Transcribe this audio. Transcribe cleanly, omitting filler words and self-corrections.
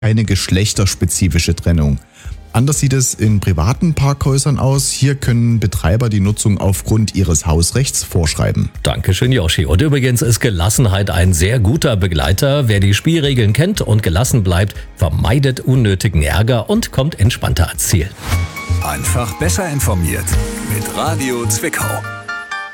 keine geschlechterspezifische Trennung. Anders sieht es in privaten Parkhäusern aus. Hier können Betreiber die Nutzung aufgrund ihres Hausrechts vorschreiben. Dankeschön, Yoshi. Und übrigens ist Gelassenheit ein sehr guter Begleiter. Wer die Spielregeln kennt und gelassen bleibt, vermeidet unnötigen Ärger und kommt entspannter ans Ziel. Einfach besser informiert mit Radio Zwickau.